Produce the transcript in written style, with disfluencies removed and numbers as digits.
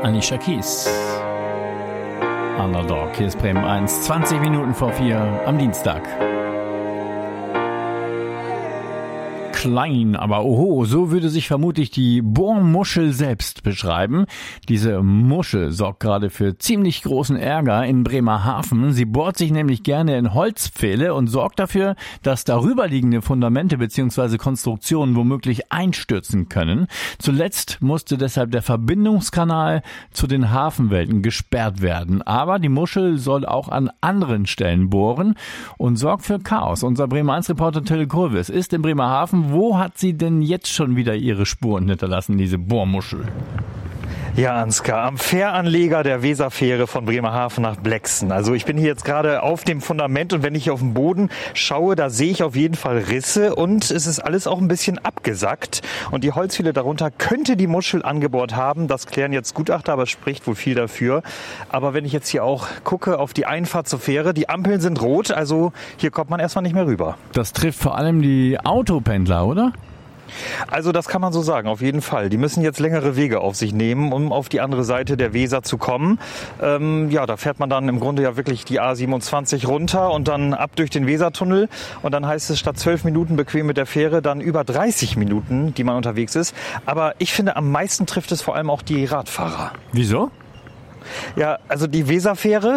Alicia Keys. Underdog, hier ist Bremen 1, 20 Minuten vor 4 am Dienstag. Klein, aber oho, so würde sich vermutlich die Bohrmuschel selbst beschreiben. Diese Muschel sorgt gerade für ziemlich großen Ärger in Bremerhaven. Sie bohrt sich nämlich gerne in Holzpfähle und sorgt dafür, dass darüberliegende Fundamente bzw. Konstruktionen womöglich einstürzen können. Zuletzt musste deshalb der Verbindungskanal zu den Hafenwelten gesperrt werden. Aber die Muschel soll auch an anderen Stellen bohren und sorgt für Chaos. Unser Bremer 1-Reporter Till Kurvis ist in Bremerhaven. Wo hat sie denn jetzt schon wieder ihre Spuren hinterlassen, diese Bohrmuschel? Ja, Ansgar, am Fähranleger der Weserfähre von Bremerhaven nach Blexen. Also ich bin hier jetzt gerade auf dem Fundament und wenn ich auf den Boden schaue, da sehe ich auf jeden Fall Risse und es ist alles auch ein bisschen abgesackt. Und die Holzpfähle darunter könnte die Muschel angebohrt haben. Das klären jetzt Gutachter, aber es spricht wohl viel dafür. Aber wenn ich jetzt hier auch gucke auf die Einfahrt zur Fähre, die Ampeln sind rot, also hier kommt man erstmal nicht mehr rüber. Das trifft vor allem die Autopendler, oder? Also das kann man so sagen, auf jeden Fall. Die müssen jetzt längere Wege auf sich nehmen, um auf die andere Seite der Weser zu kommen. Da fährt man dann im Grunde ja wirklich die A27 runter und dann ab durch den Wesertunnel. Und dann heißt es statt 12 Minuten bequem mit der Fähre dann über 30 Minuten, die man unterwegs ist. Aber ich finde, am meisten trifft es vor allem auch die Radfahrer. Wieso? Ja, also die Weserfähre,